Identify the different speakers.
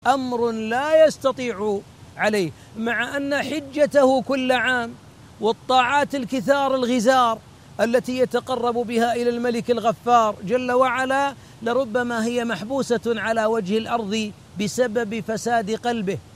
Speaker 1: أمر لا يستطيع عليه، مع أن حجته كل عام والطاعات الكثار الغزار التي يتقرب بها إلى الملك الغفار جل وعلا لربما هي محبوسة على وجه الأرض بسبب فساد قلبه.